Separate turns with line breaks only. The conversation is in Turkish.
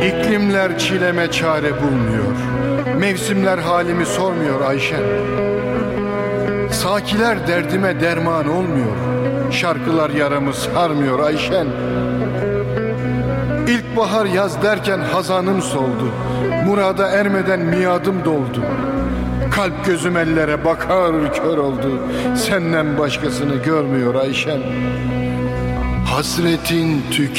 İklimler çileme çare bulmuyor, mevsimler halimi sormuyor Ayşen. Sakiler derdime derman olmuyor, şarkılar yaramı sarmıyor Ayşen. İlkbahar yaz derken hazanım soldu, murada ermeden miadım doldu. Kalp gözüm ellere bakar kör oldu, senden başkasını görmüyor Ayşen. Hasretin tükenmiyor.